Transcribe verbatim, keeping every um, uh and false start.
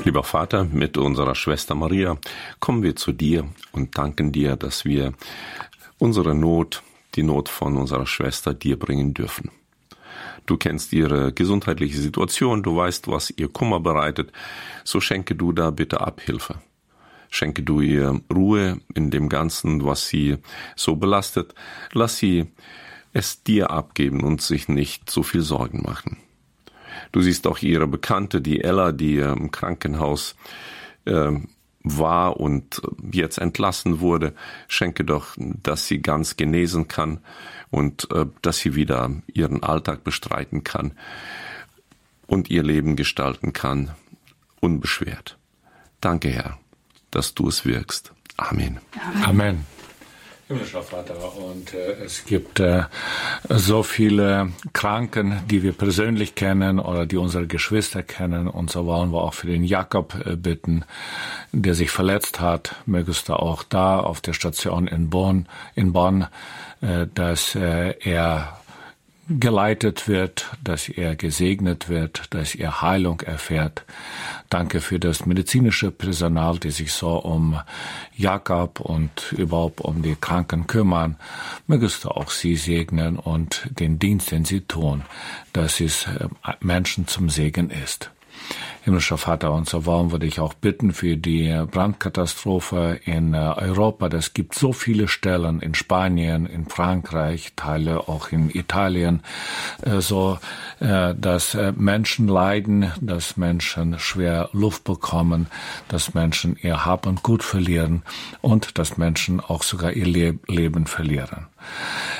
Lieber Vater, mit unserer Schwester Maria kommen wir zu dir und danken dir, dass wir unsere Not, die Not von unserer Schwester dir bringen dürfen. Du kennst ihre gesundheitliche Situation, du weißt, was ihr Kummer bereitet, so schenke du da bitte Abhilfe. Schenke du ihr Ruhe in dem Ganzen, was sie so belastet. Lass sie es dir abgeben und sich nicht so viel Sorgen machen. Du siehst auch ihre Bekannte, die Ella, die im Krankenhaus äh, war und jetzt entlassen wurde. Schenke doch, dass sie ganz genesen kann und äh, dass sie wieder ihren Alltag bestreiten kann und ihr Leben gestalten kann, unbeschwert. Danke, Herr, dass du es wirkst. Amen. Amen. Amen. Himmlischer Vater, und äh, es gibt äh, so viele Kranken, die wir persönlich kennen oder die unsere Geschwister kennen, und so wollen wir auch für den Jakob äh, bitten, der sich verletzt hat. Mögest du auch da auf der Station in Bonn, in Bonn, äh, dass äh, er geleitet wird, dass er gesegnet wird, dass er Heilung erfährt. Danke für das medizinische Personal, die sich so um Jakob und überhaupt um die Kranken kümmern. Mögest du auch sie segnen und den Dienst, den sie tun, dass es Menschen zum Segen ist. Himmlischer Vater, und so wollen wir dich auch bitten für die Brandkatastrophe in Europa. Das gibt so viele Stellen in Spanien, in Frankreich, Teile auch in Italien, so dass Menschen leiden, dass Menschen schwer Luft bekommen, dass Menschen ihr Hab und Gut verlieren und dass Menschen auch sogar ihr Leben verlieren.